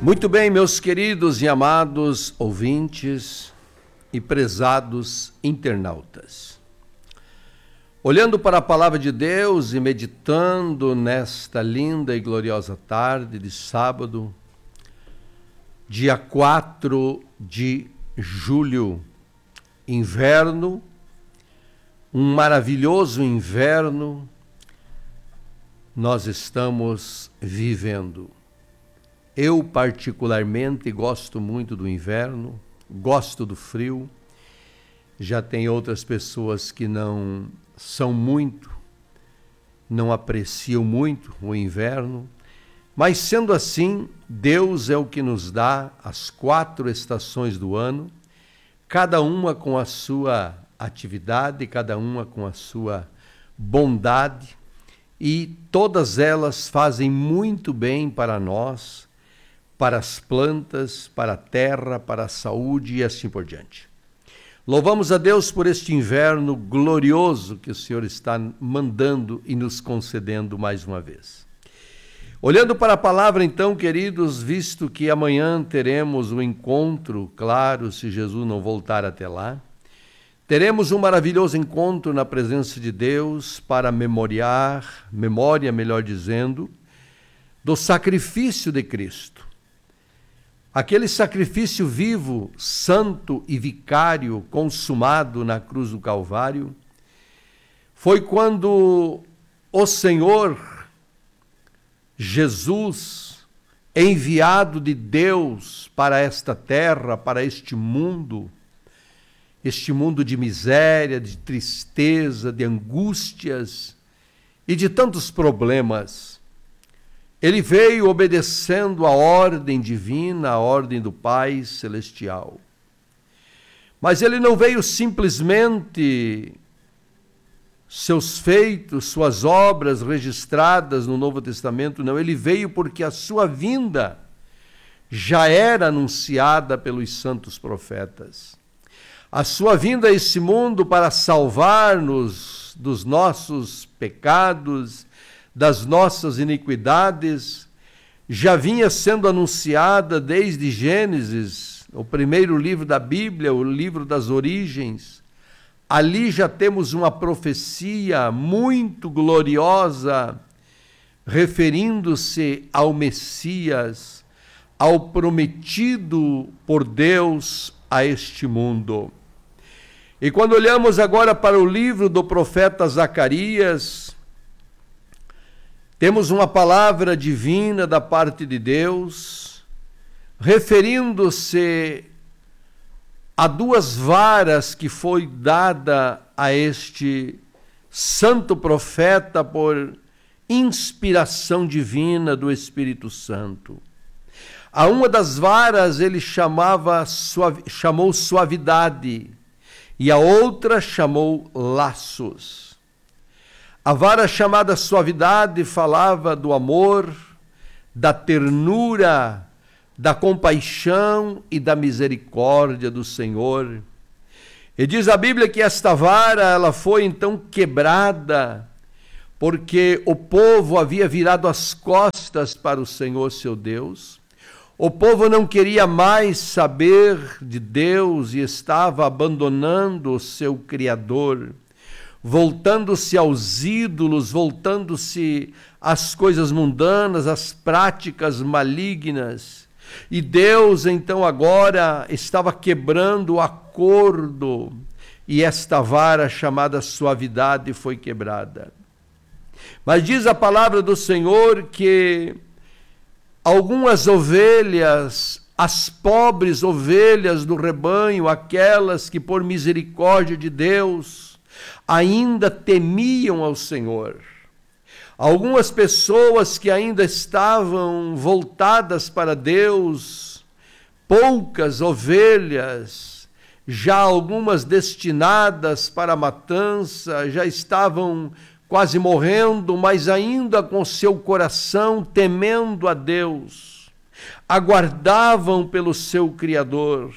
Muito bem, meus queridos e amados ouvintes e prezados internautas. Olhando para a palavra de Deus e meditando nesta linda e gloriosa tarde de sábado, dia 4 de julho, inverno, um maravilhoso inverno, nós estamos vivendo. Eu particularmente gosto muito do inverno, gosto do frio. Já tem outras pessoas que não são muito, não apreciam muito o inverno. Mas sendo assim, Deus é o que nos dá as 4 estações do ano, cada uma com a sua atividade, cada uma com a sua bondade, e todas elas fazem muito bem para nós, para as plantas, para a terra, para a saúde e assim por diante. Louvamos a Deus por este inverno glorioso que o Senhor está mandando e nos concedendo mais uma vez. Olhando para a palavra então, queridos, visto que amanhã teremos um encontro, claro, se Jesus não voltar até lá, teremos um maravilhoso encontro na presença de Deus para memória, melhor dizendo, do sacrifício de Cristo. Aquele sacrifício vivo, santo e vicário consumado na cruz do Calvário, foi quando o Senhor Jesus, enviado de Deus para esta terra, para este mundo de miséria, de tristeza, de angústias e de tantos problemas, ele veio obedecendo a ordem divina, a ordem do Pai Celestial. Mas ele não veio simplesmente seus feitos, suas obras registradas no Novo Testamento, não. Ele veio porque a sua vinda já era anunciada pelos santos profetas. A sua vinda a esse mundo para salvar-nos dos nossos pecados, das nossas iniquidades, já vinha sendo anunciada desde Gênesis, o primeiro livro da Bíblia, o livro das origens. Ali já temos uma profecia muito gloriosa, referindo-se ao Messias, ao prometido por Deus a este mundo. E quando olhamos agora para o livro do profeta Zacarias, temos uma palavra divina da parte de Deus, referindo-se a 2 varas que foi dada a este santo profeta por inspiração divina do Espírito Santo. A uma das varas ele chamou suavidade e a outra chamou laços. A vara chamada suavidade falava do amor, da ternura, da compaixão e da misericórdia do Senhor. E diz a Bíblia que esta vara ela foi então quebrada, porque o povo havia virado as costas para o Senhor seu Deus. O povo não queria mais saber de Deus e estava abandonando o seu Criador, voltando-se aos ídolos, voltando-se às coisas mundanas, às práticas malignas. E Deus, então, agora estava quebrando o acordo, e esta vara chamada suavidade foi quebrada. Mas diz a palavra do Senhor que algumas ovelhas, as pobres ovelhas do rebanho, aquelas que por misericórdia de Deus ainda temiam ao Senhor. Algumas pessoas que ainda estavam voltadas para Deus, poucas ovelhas, já algumas destinadas para a matança, já estavam quase morrendo, mas ainda com seu coração temendo a Deus, aguardavam pelo seu Criador.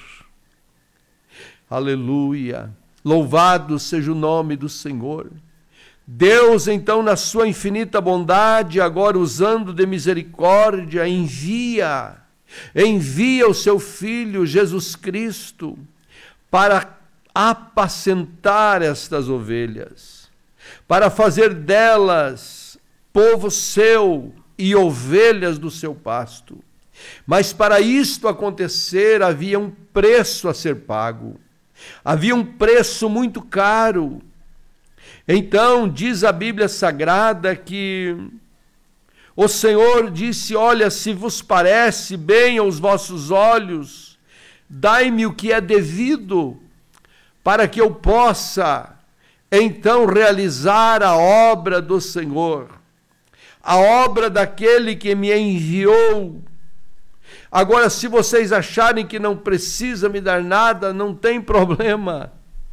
Aleluia! Louvado seja o nome do Senhor. Deus, então, na sua infinita bondade, agora usando de misericórdia, envia envia o seu Filho Jesus Cristo para apacentar estas ovelhas, para fazer delas povo seu e ovelhas do seu pasto. Mas para isto acontecer, havia um preço a ser pago. Havia um preço muito caro. Então, diz a Bíblia Sagrada que o Senhor disse: olha, se vos parece bem aos vossos olhos, dai-me o que é devido, para que eu possa, então, realizar a obra do Senhor, a obra daquele que me enviou. Agora, se vocês acharem que não precisa me dar nada, não tem problema.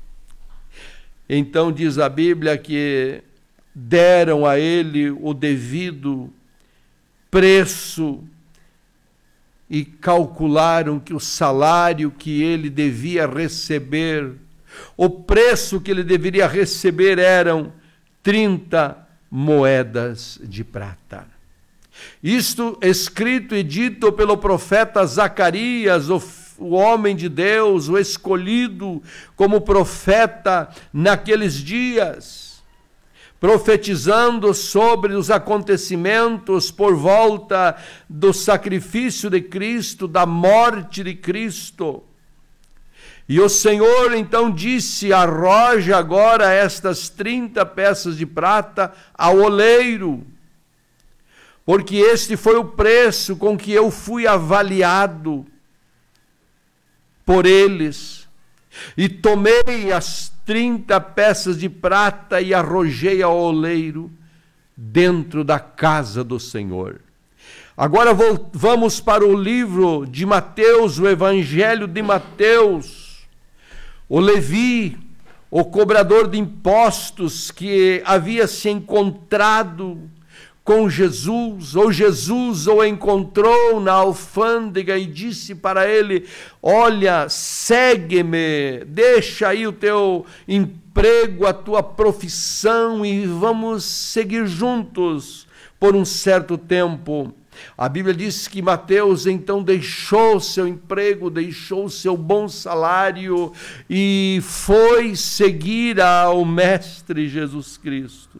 Então diz a Bíblia que deram a ele o devido preço e calcularam que o salário que ele devia receber, o preço que ele deveria receber eram 30 moedas de prata. Isto escrito e dito pelo profeta Zacarias, o homem de Deus, o escolhido como profeta naqueles dias, profetizando sobre os acontecimentos por volta do sacrifício de Cristo, da morte de Cristo. E o Senhor então disse: arroja agora estas 30 peças de prata ao oleiro, porque este foi o preço com que eu fui avaliado por eles. E tomei as 30 peças de prata e arrojei ao oleiro dentro da casa do Senhor. Agora vamos para o livro de Mateus, o Evangelho de Mateus. O Levi, o cobrador de impostos, que havia se encontrado com Jesus, ou Jesus o encontrou na alfândega e disse para ele: olha, segue-me, deixa aí o teu emprego, a tua profissão e vamos seguir juntos por um certo tempo. A Bíblia diz que Mateus então deixou seu emprego, deixou seu bom salário e foi seguir ao Mestre Jesus Cristo.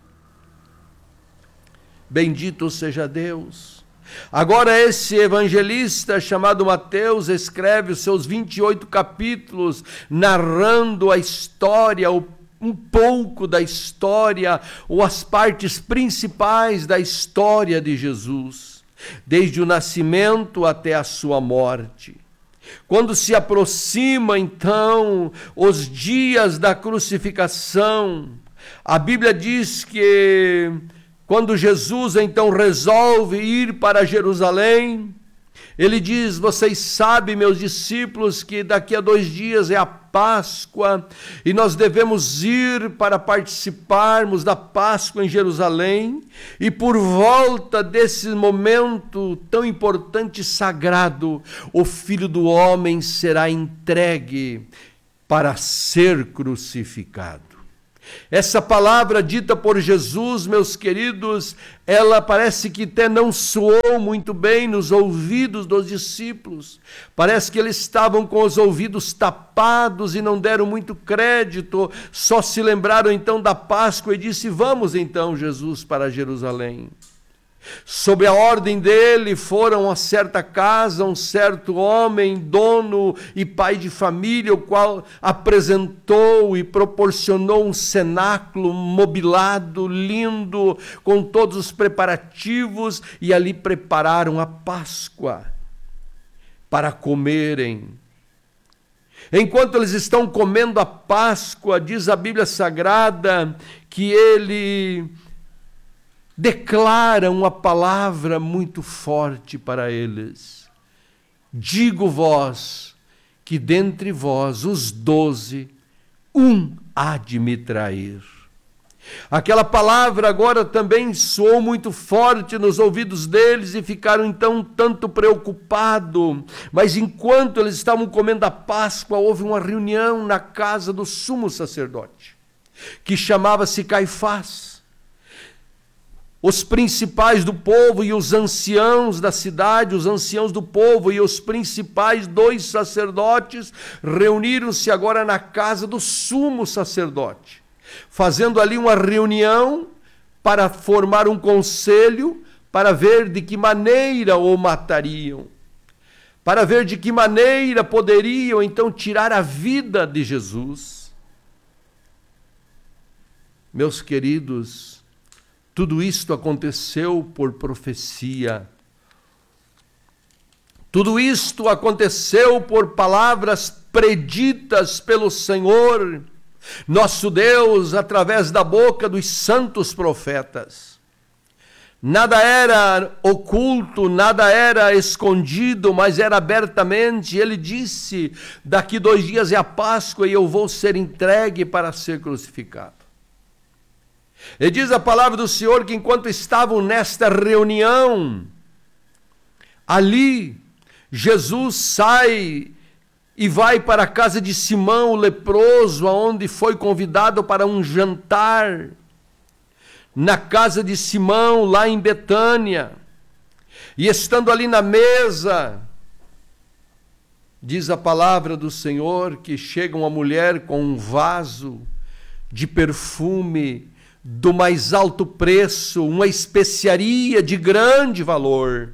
Bendito seja Deus. Agora esse evangelista chamado Mateus escreve os seus 28 capítulos narrando a história, um pouco da história, ou as partes principais da história de Jesus, desde o nascimento até a sua morte. Quando se aproxima então os dias da crucificação, a Bíblia diz que quando Jesus então resolve ir para Jerusalém, ele diz: vocês sabem, meus discípulos, que daqui a 2 dias é a Páscoa e nós devemos ir para participarmos da Páscoa em Jerusalém, e por volta desse momento tão importante e sagrado, o Filho do Homem será entregue para ser crucificado. Essa palavra dita por Jesus, meus queridos, ela parece que até não soou muito bem nos ouvidos dos discípulos. Parece que eles estavam com os ouvidos tapados e não deram muito crédito, só se lembraram então da Páscoa e disse: vamos então, Jesus, para Jerusalém. Sob a ordem dele foram a certa casa um certo homem, dono e pai de família, o qual apresentou e proporcionou um cenáculo mobilado, lindo, com todos os preparativos, e ali prepararam a Páscoa para comerem. Enquanto eles estão comendo a Páscoa, diz a Bíblia Sagrada que ele declara uma palavra muito forte para eles: digo-vos que dentre vós, os 12, um há de me trair. Aquela palavra agora também soou muito forte nos ouvidos deles e ficaram então um tanto preocupados. Mas enquanto eles estavam comendo a Páscoa, houve uma reunião na casa do sumo sacerdote, que chamava-se Caifás. os principais do povo e os anciãos da cidade, os anciãos do povo e os principais 2 sacerdotes reuniram-se agora na casa do sumo sacerdote, fazendo ali uma reunião para formar um conselho, para ver de que maneira o matariam, para ver de que maneira poderiam então tirar a vida de Jesus. Meus queridos, tudo isto aconteceu por profecia. Tudo isto aconteceu por palavras preditas pelo Senhor, nosso Deus, através da boca dos santos profetas. Nada era oculto, nada era escondido, mas era abertamente. Ele disse: daqui 2 dias é a Páscoa e eu vou ser entregue para ser crucificado. E diz a palavra do Senhor que enquanto estavam nesta reunião, ali, Jesus sai e vai para a casa de Simão, o leproso, aonde foi convidado para um jantar, na casa de Simão, lá em Betânia. E estando ali na mesa, diz a palavra do Senhor que chega uma mulher com um vaso de perfume do mais alto preço, uma especiaria de grande valor,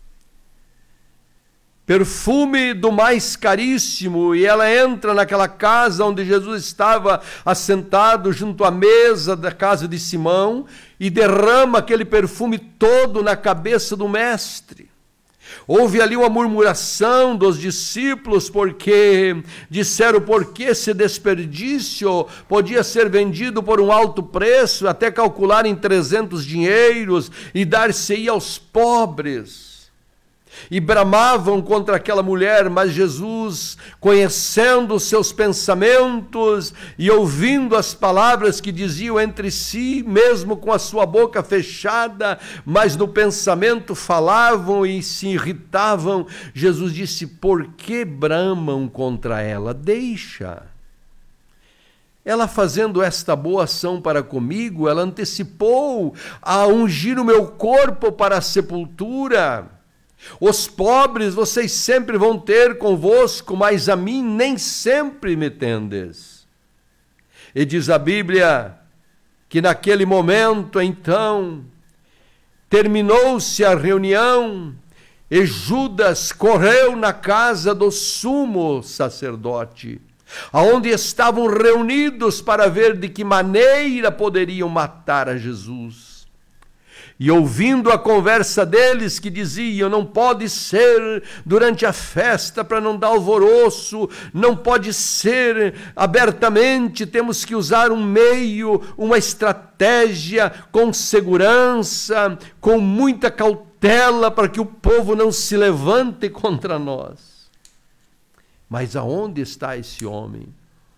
perfume do mais caríssimo, e ela entra naquela casa onde Jesus estava assentado junto à mesa da casa de Simão e derrama aquele perfume todo na cabeça do mestre. Houve ali uma murmuração dos discípulos, porque disseram: por que esse desperdício podia ser vendido por um alto preço, até calcular em 300 dinheiros e dar-se-ia aos pobres. E bramavam contra aquela mulher, mas Jesus, conhecendo os seus pensamentos e ouvindo as palavras que diziam entre si, mesmo com a sua boca fechada, mas no pensamento falavam e se irritavam, Jesus disse: por que bramam contra ela? Deixa. Ela, fazendo esta boa ação para comigo, ela antecipou a ungir o meu corpo para a sepultura. Os pobres vocês sempre vão ter convosco, mas a mim nem sempre me tendes. E diz a Bíblia que naquele momento, então, terminou-se a reunião e Judas correu na casa do sumo sacerdote, aonde estavam reunidos para ver de que maneira poderiam matar a Jesus. E ouvindo a conversa deles, que diziam: não pode ser durante a festa para não dar alvoroço, não pode ser abertamente, temos que usar um meio, uma estratégia com segurança, com muita cautela, para que o povo não se levante contra nós. Mas aonde está esse homem?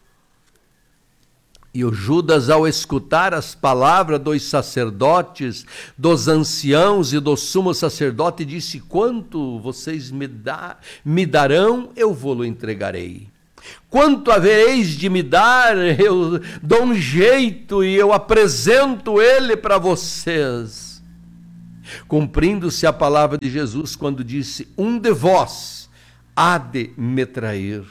E o Judas, ao escutar as palavras dos sacerdotes, dos anciãos e do sumo sacerdote, disse: quanto vocês me darão, eu vou-lo entregarei. Quanto havereis de me dar, eu dou um jeito e eu apresento ele para vocês. Cumprindo-se a palavra de Jesus quando disse: um de vós há de me trair.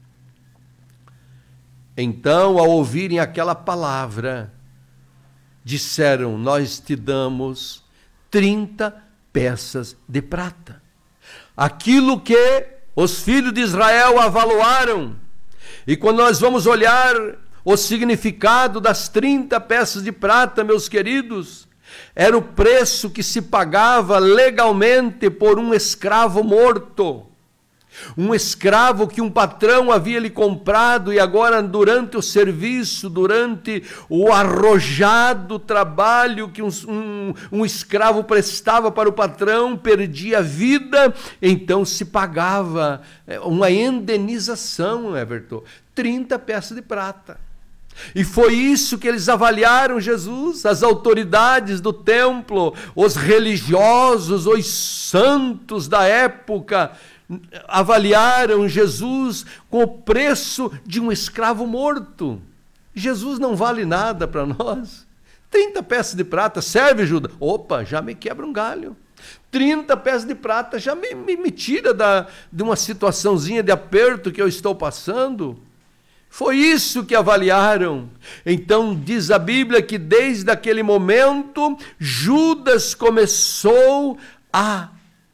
Então, ao ouvirem aquela palavra, disseram: nós te damos 30 peças de prata. Aquilo que os filhos de Israel avaloaram. E quando nós vamos olhar o significado das 30 peças de prata, meus queridos, era o preço que se pagava legalmente por um escravo morto. Um escravo que um patrão havia lhe comprado e agora, durante o serviço, durante o arrojado trabalho que um escravo prestava para o patrão, perdia a vida, então se pagava uma indenização, Everton, 30 peças de prata. E foi isso que eles avaliaram Jesus, as autoridades do templo, os religiosos, os santos da época, avaliaram Jesus com o preço de um escravo morto. Jesus não vale nada para nós. 30 peças de prata, serve, Judas? Opa, já me quebra um galho. 30 peças de prata já me tira de uma situaçãozinha de aperto que eu estou passando. Foi isso que avaliaram. Então diz a Bíblia que desde aquele momento Judas começou a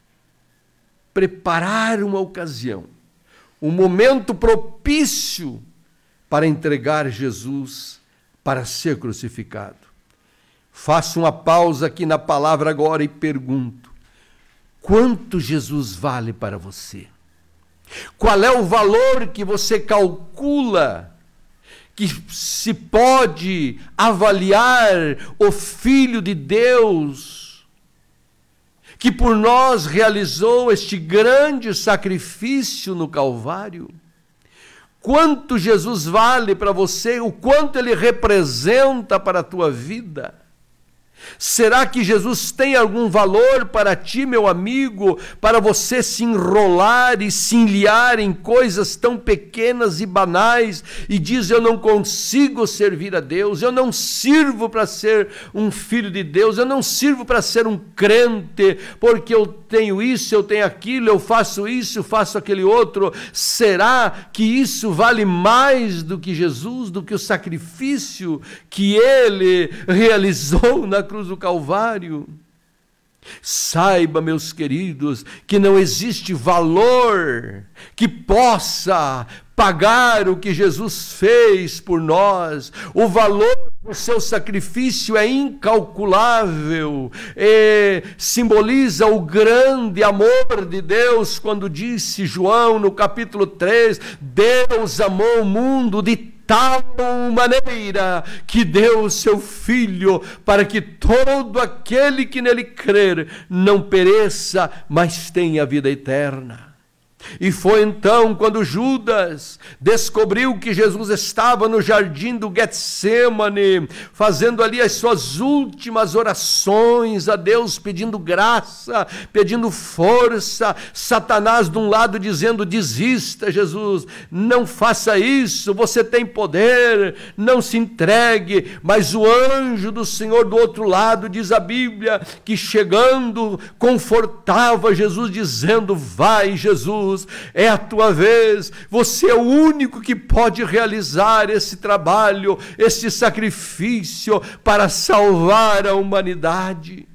preparar uma ocasião, um momento propício para entregar Jesus para ser crucificado. Faço uma pausa aqui na palavra agora e pergunto: quanto Jesus vale para você? Qual é o valor que você calcula que se pode avaliar o Filho de Deus, que por nós realizou este grande sacrifício no Calvário? Quanto Jesus vale para você? O quanto ele representa para a tua vida? Será que Jesus tem algum valor para ti, meu amigo, para você se enrolar e se enliar em coisas tão pequenas e banais e diz: eu não consigo servir a Deus, eu não sirvo para ser um filho de Deus, eu não sirvo para ser um crente, porque eu tenho isso, eu tenho aquilo, eu faço isso, eu faço aquele outro. Será que isso vale mais do que Jesus, do que o sacrifício que ele realizou na cruz do Calvário? Saiba, meus queridos, que não existe valor que possa pagar o que Jesus fez por nós. O valor do seu sacrifício é incalculável, simboliza o grande amor de Deus, quando disse João no capítulo 3, Deus amou o mundo de tal maneira que deu o seu Filho, para que todo aquele que nele crer não pereça, mas tenha vida eterna. E foi então quando Judas descobriu que Jesus estava no jardim do Getsemane, fazendo ali as suas últimas orações a Deus, pedindo graça, pedindo força. Satanás de um lado dizendo: desista, Jesus, não faça isso, você tem poder, não se entregue. Mas o anjo do Senhor do outro lado, diz a Bíblia, que chegando confortava Jesus, dizendo: vai, Jesus, é a tua vez, você é o único que pode realizar esse trabalho, esse sacrifício para salvar a humanidade.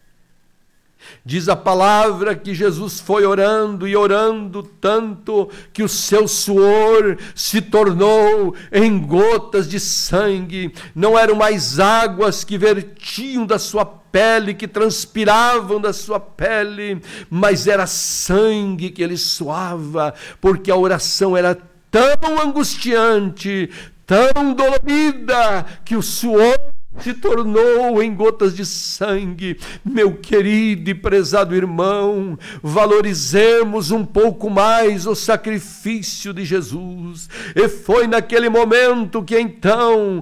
Diz a palavra que Jesus foi orando e orando tanto que o seu suor se tornou em gotas de sangue. Não eram mais águas que vertiam da sua pele, que transpiravam da sua pele, mas era sangue que ele suava, porque a oração era tão angustiante, tão dolorida, que o suor se tornou em gotas de sangue. Meu querido e prezado irmão, valorizemos um pouco mais o sacrifício de Jesus. E foi naquele momento que então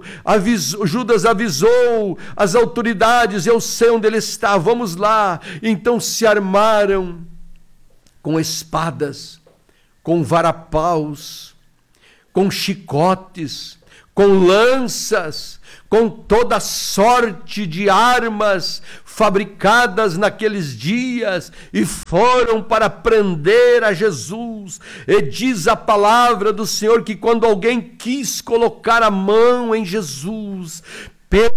Judas avisou as autoridades: eu sei onde ele está, vamos lá. Então se armaram com espadas, com varapaus, com chicotes, com lanças, com toda sorte de armas fabricadas naqueles dias, e foram para prender a Jesus. E diz a palavra do Senhor que quando alguém quis colocar a mão em Jesus, Pedro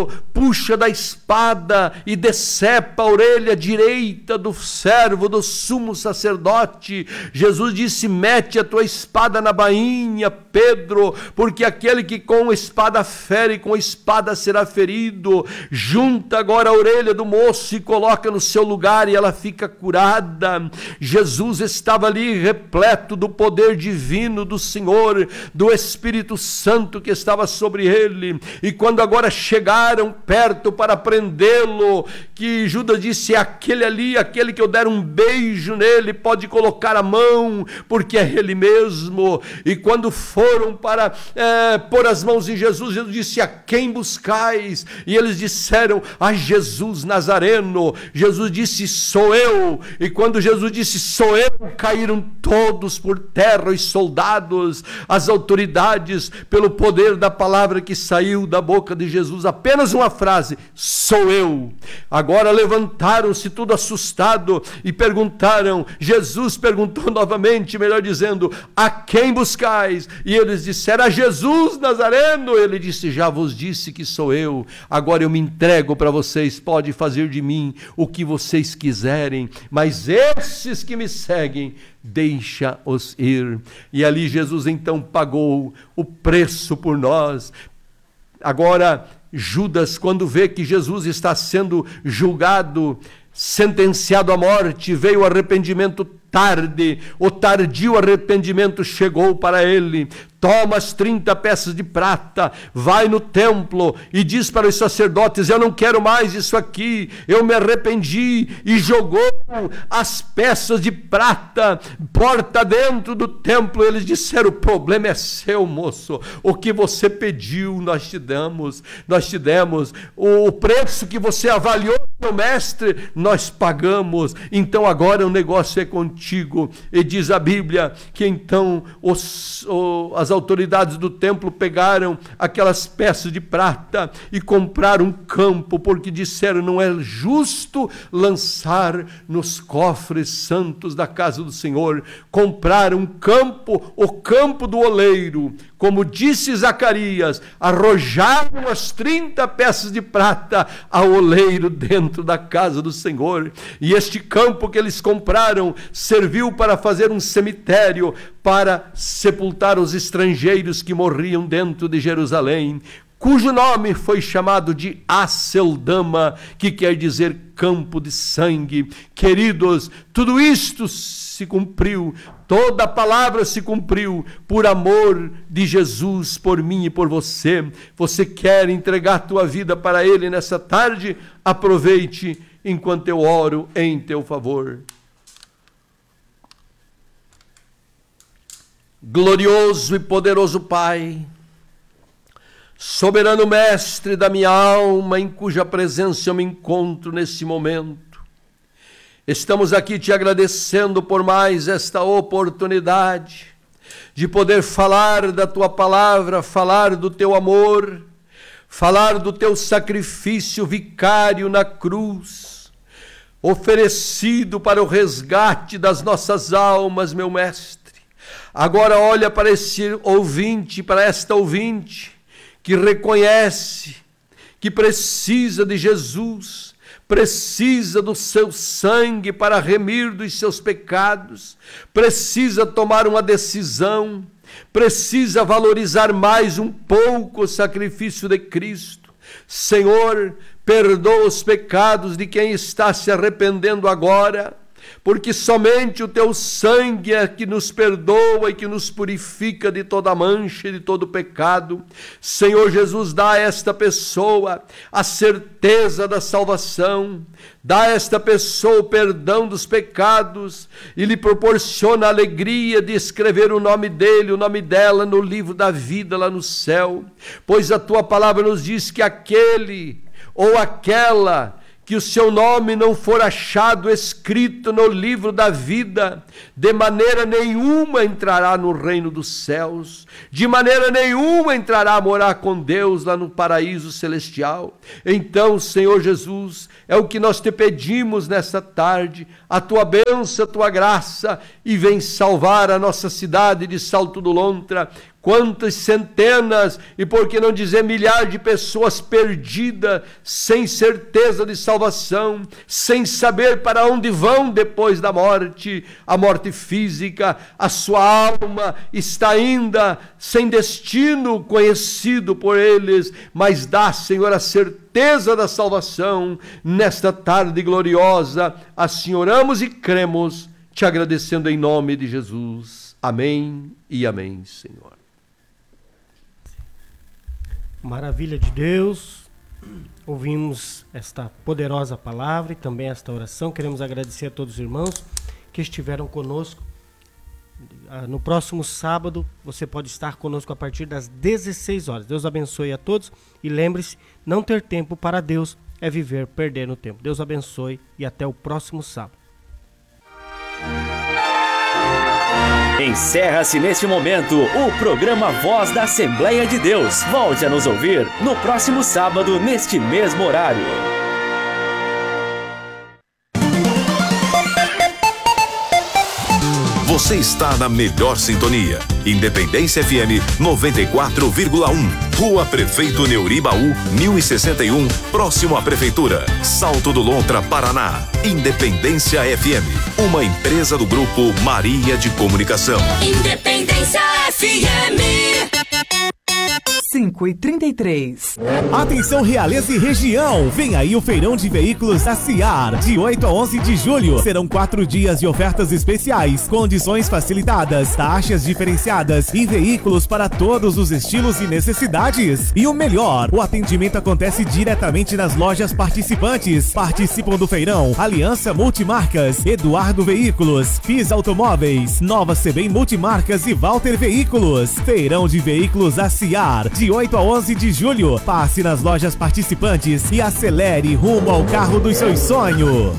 puxa da espada e decepa a orelha direita do servo do sumo sacerdote. Jesus disse: mete a tua espada na bainha, Pedro, porque aquele que com a espada fere, com a espada será ferido. Junta agora a orelha do moço e coloca no seu lugar, e ela fica curada. Jesus estava ali repleto do poder divino do Senhor, do Espírito Santo que estava sobre ele. E quando agora chegaram perto para prendê-lo, que Judas disse: é aquele ali, aquele que eu der um beijo nele, pode colocar a mão, porque é ele mesmo. E quando foram para pôr as mãos em Jesus, Jesus disse: a quem buscais? E eles disseram: a Jesus Nazareno. Jesus disse: sou eu. E quando Jesus disse: sou eu, caíram todos por terra, os soldados, as autoridades, pelo poder da palavra que saiu da boca de Jesus. A apenas uma frase: sou eu. Agora levantaram-se tudo assustado e perguntaram, Jesus perguntou novamente, melhor dizendo: a quem buscais? E eles disseram: a Jesus Nazareno. Ele disse: já vos disse que sou eu, agora eu me entrego para vocês, pode fazer de mim o que vocês quiserem, mas esses que me seguem, deixa-os ir. E ali Jesus então pagou o preço por nós. Agora Judas, quando vê que Jesus está sendo julgado, sentenciado à morte, veio o arrependimento tarde, o tardio arrependimento chegou para ele. Toma as 30 peças de prata, vai no templo e diz para os sacerdotes: eu não quero mais isso aqui, eu me arrependi, e jogou as peças de prata porta dentro do templo. Eles disseram: o problema é seu, moço, o que você pediu nós te damos, o preço que você avaliou, meu mestre, nós pagamos, então agora o negócio é contigo. E diz a Bíblia que então as autoridades do templo pegaram aquelas peças de prata e compraram um campo, porque disseram: não é justo lançar nos cofres santos da casa do Senhor. Compraram um campo, o campo do oleiro. Como disse Zacarias, arrojaram as 30 peças de prata ao oleiro dentro da casa do Senhor. E este campo que eles compraram serviu para fazer um cemitério, para sepultar os estrangeiros que morriam dentro de Jerusalém, cujo nome foi chamado de Aceldama, que quer dizer campo de sangue. Queridos, tudo isto se cumpriu, toda a palavra se cumpriu por amor de Jesus, por mim e por você. Você quer entregar a tua vida para Ele nessa tarde? Aproveite enquanto eu oro em teu favor. Glorioso e poderoso Pai, soberano Mestre da minha alma, em cuja presença eu me encontro nesse momento, estamos aqui te agradecendo por mais esta oportunidade de poder falar da tua palavra, falar do teu amor, falar do teu sacrifício vicário na cruz, oferecido para o resgate das nossas almas, meu Mestre. Agora olha para esse ouvinte, para esta ouvinte, que reconhece que precisa de Jesus, precisa do seu sangue para remir dos seus pecados, precisa tomar uma decisão, precisa valorizar mais um pouco o sacrifício de Cristo. Senhor, perdoa os pecados de quem está se arrependendo agora, porque somente o teu sangue é que nos perdoa e que nos purifica de toda mancha e de todo pecado. Senhor Jesus, dá a esta pessoa a certeza da salvação, dá a esta pessoa o perdão dos pecados e lhe proporciona a alegria de escrever o nome dele, o nome dela no livro da vida lá no céu, pois a tua palavra nos diz que aquele ou aquela que o seu nome não for achado escrito no livro da vida, de maneira nenhuma entrará no reino dos céus, de maneira nenhuma entrará a morar com Deus lá no paraíso celestial. Então, Senhor Jesus, é o que nós te pedimos nesta tarde, a tua bênção, a tua graça, e vem salvar a nossa cidade de Salto do Lontra. Quantas centenas, e por que não dizer milhares de pessoas perdidas, sem certeza de salvação, sem saber para onde vão depois da morte, a morte física. A sua alma está ainda sem destino conhecido por eles, mas dá, Senhor, a certeza da salvação nesta tarde gloriosa. Assim oramos e cremos, te agradecendo em nome de Jesus. Amém e amém, Senhor. Maravilha de Deus, ouvimos esta poderosa palavra e também esta oração. Queremos agradecer a todos os irmãos que estiveram conosco. No próximo sábado você pode estar conosco a partir das 16 horas. Deus abençoe a todos e lembre-se, não ter tempo para Deus é viver perdendo o tempo. Deus abençoe e até o próximo sábado. Encerra-se neste momento o programa Voz da Assembleia de Deus. Volte a nos ouvir no próximo sábado, neste mesmo horário. Você está na melhor sintonia. Independência FM 94,1. Rua Prefeito Neuribaú, 1061, próximo à Prefeitura. Salto do Lontra, Paraná. Independência FM, uma empresa do Grupo Maria de Comunicação. Independência FM. 5h33. Atenção, Realeza e região, vem aí o feirão de veículos da Ciar, de 8 a 11 de julho. Serão 4 dias de ofertas especiais, condições facilitadas, taxas diferenciadas e veículos para todos os estilos e necessidades. E o melhor, o atendimento acontece diretamente nas lojas participantes. Participam do feirão Aliança Multimarcas, Eduardo Veículos, FIS Automóveis, Nova Sebem Multimarcas e Walter Veículos. Feirão de veículos da Ciar, de 8 a 11 de julho. Passe nas lojas participantes e acelere rumo ao carro dos seus sonhos.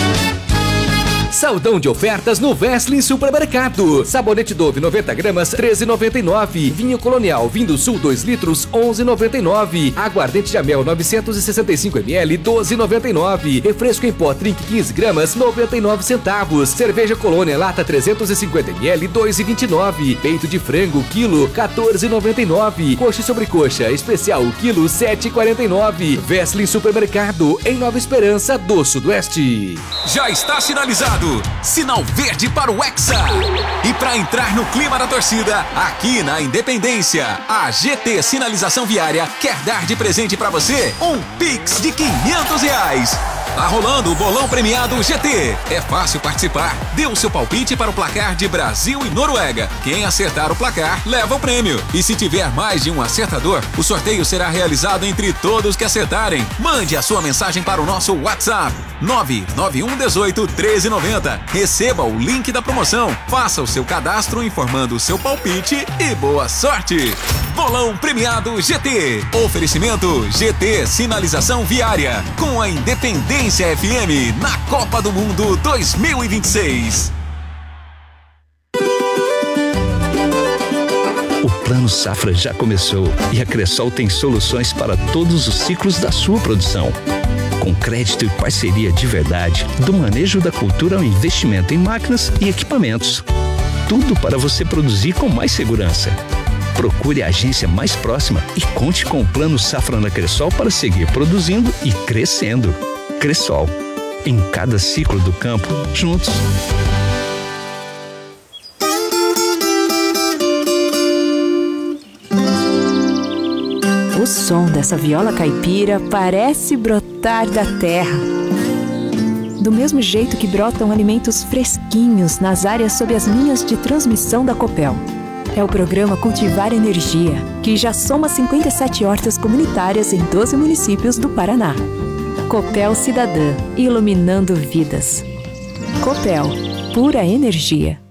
Saldão de ofertas no Wesley Supermercado. Sabonete Dove 90 gramas, R$ 13,99. Vinho Colonial Vinho Sul 2 litros, R$ 11,99. Aguardente de Amel 965 ml, R$ 12,99. Refresco em pó Trink 15 gramas, 99 centavos. Cerveja Colônia Lata 350 ml, R$ 2,29. Peito de frango quilo, R$ 14,99. Coxa e sobrecoxa especial quilo, R$ 7,49. Wesley Supermercado, em Nova Esperança do Sudoeste. Já está sinalizado. Sinal verde para o Hexa. E para entrar no clima da torcida, aqui na Independência, a GT Sinalização Viária quer dar de presente para você um Pix de R$500. Tá rolando o bolão premiado GT. É fácil participar. Dê o seu palpite para o placar de Brasil e Noruega. Quem acertar o placar, leva o prêmio. E se tiver mais de um acertador, o sorteio será realizado entre todos que acertarem. Mande a sua mensagem para o nosso WhatsApp 991181390. Receba o link da promoção. Faça o seu cadastro informando o seu palpite e boa sorte. Bolão premiado GT. Oferecimento GT Sinalização Viária. Com a Independência FM na Copa do Mundo 2026. O Plano Safra já começou e a Cressol tem soluções para todos os ciclos da sua produção. Com crédito e parceria de verdade, do manejo da cultura ao investimento em máquinas e equipamentos. Tudo para você produzir com mais segurança. Procure a agência mais próxima e conte com o Plano Safra na Cressol para seguir produzindo e crescendo. Cressol, em cada ciclo do campo, juntos. O som dessa viola caipira parece brotar da terra. Do mesmo jeito que brotam alimentos fresquinhos nas áreas sob as linhas de transmissão da Copel. É o programa Cultivar Energia, que já soma 57 hortas comunitárias em 12 municípios do Paraná. Copel Cidadã, iluminando vidas. Copel, pura energia.